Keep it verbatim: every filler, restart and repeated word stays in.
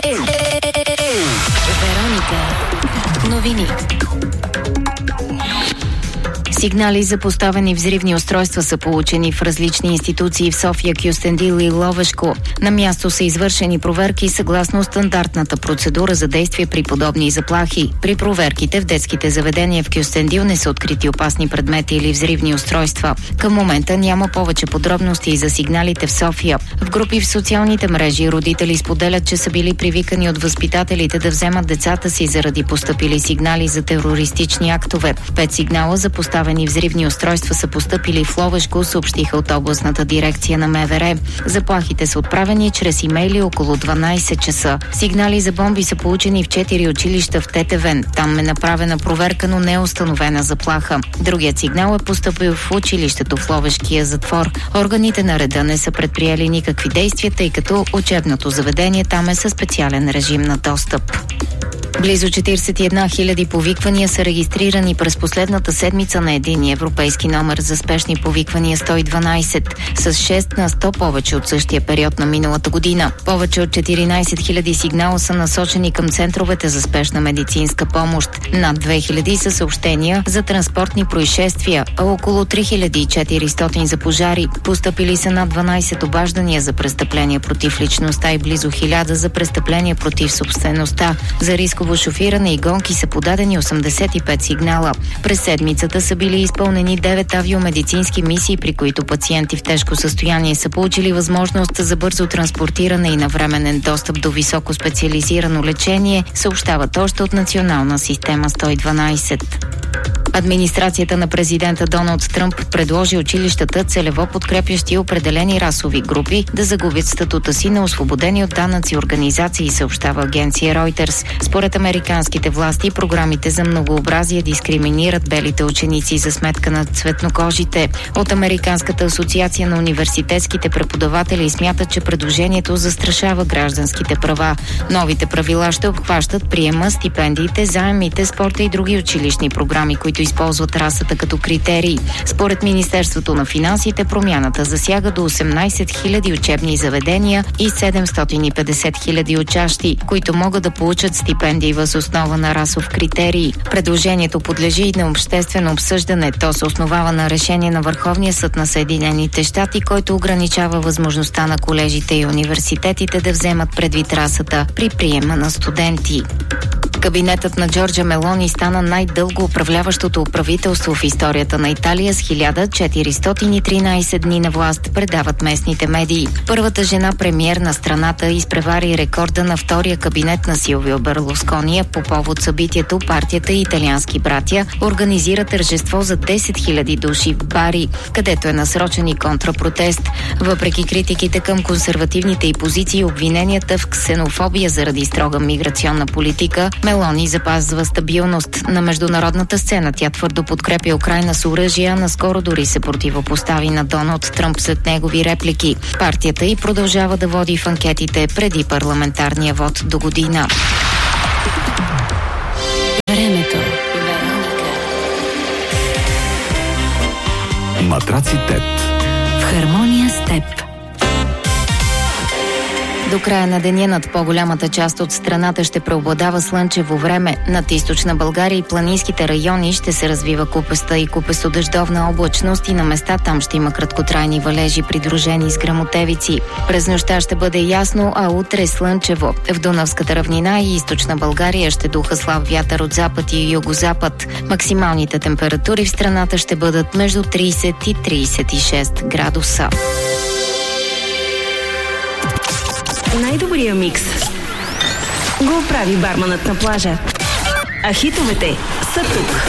Вероника. Новини. Сигнали за поставени взривни устройства са получени в различни институции в София, Кюстендил и Ловешко. На място са извършени проверки съгласно стандартната процедура за действие при подобни заплахи. При проверките в детските заведения в Кюстендил не са открити опасни предмети или взривни устройства. Към момента няма повече подробности за сигналите в София. В групи в социалните мрежи родители споделят, че са били привикани от възпитателите да вземат децата си заради постъпили сигнали за терористични актове. Пет сигнала за поставени взривни устройства са постъпили в Ловешко, съобщиха от областната дирекция на МВР. Заплахите са отправени чрез имейли около дванайсет часа. Сигнали за бомби са получени в четири училища в Тетевен. Там е направена проверка, но не е установена заплаха. Другият сигнал е постъпил в училището в Ловешкия затвор. Органите на реда не са предприели никакви действия, тъй като учебното заведение там е със специален режим на достъп. Близо четирийсет и една хиляди повиквания са регистрирани през последната седмица на единния европейски номер за спешни повиквания сто и дванайсет, с шест на сто повече от същия период на миналата година. Повече от четиринайсет хиляди сигнала са насочени към центровете за спешна медицинска помощ. Над две хиляди са съобщения за транспортни происшествия, а около три хиляди и четиристотин за пожари. Постъпили са над дванайсет обаждания за престъпления против личността и близо хиляда за престъпления против собствеността. За рисково шофиране и гонки са подадени осемдесет и пет сигнала. През седмицата са били изпълнени девет авиомедицински мисии, при които пациенти в тежко състояние са получили възможност за бързо транспортиране и навременен достъп до високо специализирано лечение, съобщават още от Национална система сто и дванайсет. Администрацията на президента Доналд Тръмп предложи училищата, целево подкрепящи определени расови групи, да загубят статута си на освободени от данъци организации, съобщава агенция Reuters. Според американските власти, програмите за многообразие дискриминират белите ученици за сметка на цветнокожите. От Американската асоциация на университетските преподаватели смятат, че предложението застрашава гражданските права. Новите правила ще обхващат приема, стипендиите, заемите, спорта и други училищни програми, които използват расата като критерий. Според Министерството на финансите, промяната засяга до осемнайсет хиляди учебни заведения и седемстотин и петдесет хиляди учащи, които могат да получат стипендии въз основа на расов критерий. Предложението подлежи и на обществено обсъждане. То се основава на решение на Върховния съд на Съединените щати, който ограничава възможността на колежите и университетите да вземат предвид расата при приема на студенти. Кабинетът на Джорджа Мелони стана най-дълго управляващото правителство в историята на Италия с хиляда четиристотин и тринайсет дни на власт, предават местните медии. Първата жена премиер на страната изпревари рекорда на втория кабинет на Силвио Берлускони. По повод събитието партията и италиански братя организира тържество за десет хиляди души в Бари, където е насрочен и контрапротест. Въпреки критиките към консервативните и позиции и обвиненията в ксенофобия заради строга миграционна политика, Мелони запазва стабилност. На международната сцена тя твърдо подкрепя Украйна с оръжия, наскоро дори се противопостави на Доналд Тръмп след негови реплики. Партията й продължава да води в анкетите преди парламентарния вод до година. Времето. Матраци Тет. В хармония с теб. До края на деня над по-голямата част от страната ще преобладава слънчево време. Над източна България и планинските райони ще се развива купеста и купесто-дъждовна облачност и на места там ще има краткотрайни валежи, придружени с гръмотевици. През нощта ще бъде ясно, а утре слънчево. В Дунавската равнина и източна България ще духа слаб вятър от запад и югозапад. Максималните температури в страната ще бъдат между трийсет и трийсет и шест градуса. Най-добрия микс го прави барманът на плажа. А хитовете са тук.